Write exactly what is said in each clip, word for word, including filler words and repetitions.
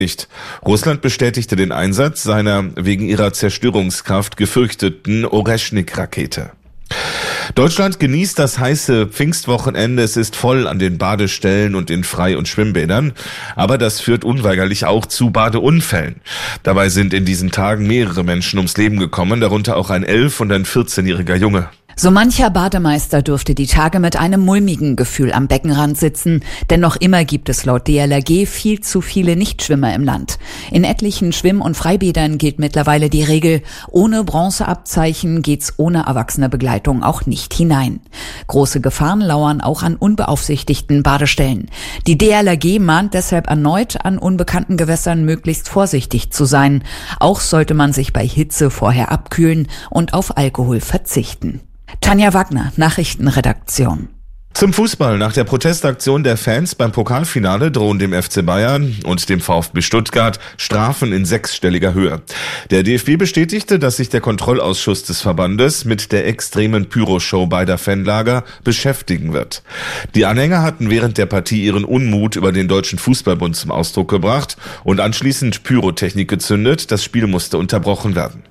Russland bestätigte den Einsatz seiner wegen ihrer Zerstörungskraft gefürchteten Oreschnik-Rakete. Deutschland genießt das heiße Pfingstwochenende. Es ist voll an den Badestellen und in Frei- und Schwimmbädern. Aber das führt unweigerlich auch zu Badeunfällen. Dabei sind in diesen Tagen mehrere Menschen ums Leben gekommen, darunter auch ein elf- und ein vierzehnjähriger Junge. So mancher Bademeister dürfte die Tage mit einem mulmigen Gefühl am Beckenrand sitzen, denn noch immer gibt es laut D L R G viel zu viele Nichtschwimmer im Land. In etlichen Schwimm- und Freibädern gilt mittlerweile die Regel, ohne Bronzeabzeichen geht's ohne erwachsene Begleitung auch nicht hinein. Große Gefahren lauern auch an unbeaufsichtigten Badestellen. Die D L R G mahnt deshalb erneut, an unbekannten Gewässern möglichst vorsichtig zu sein. Auch sollte man sich bei Hitze vorher abkühlen und auf Alkohol verzichten. Tanja Wagner, Nachrichtenredaktion. Zum Fußball. Nach der Protestaktion der Fans beim Pokalfinale drohen dem F C Bayern und dem VfB Stuttgart Strafen in sechsstelliger Höhe. Der D F B bestätigte, dass sich der Kontrollausschuss des Verbandes mit der extremen Pyroshow beider Fanlager beschäftigen wird. Die Anhänger hatten während der Partie ihren Unmut über den Deutschen Fußballbund zum Ausdruck gebracht und anschließend Pyrotechnik gezündet. Das Spiel musste unterbrochen werden.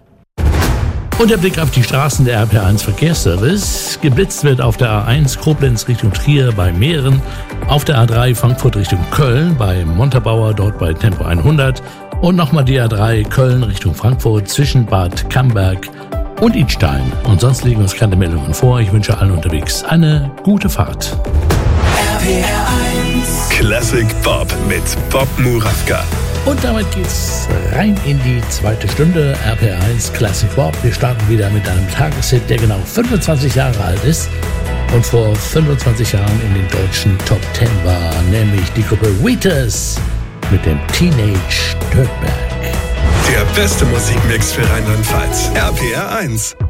Und der Blick auf die Straßen der R P R eins Verkehrsservice. Geblitzt wird auf der A eins Koblenz Richtung Trier bei Mähren, auf der A drei Frankfurt Richtung Köln bei Montabaur, dort bei Tempo hundert und nochmal die A drei Köln Richtung Frankfurt zwischen Bad Camberg und Idstein. Und sonst liegen uns keine Meldungen vor. Ich wünsche allen unterwegs eine gute Fahrt. R P R eins Classic Bob mit Bob Murawka. Und damit geht's rein in die zweite Stunde R P R eins Classic Bob. Wir starten wieder mit einem Tageshit, der genau fünfundzwanzig Jahre alt ist und vor fünfundzwanzig Jahren in den deutschen Top Ten war, nämlich die Gruppe Wheatus mit dem Teenage Dirtbag. Der beste Musikmix für Rheinland-Pfalz. R P R eins.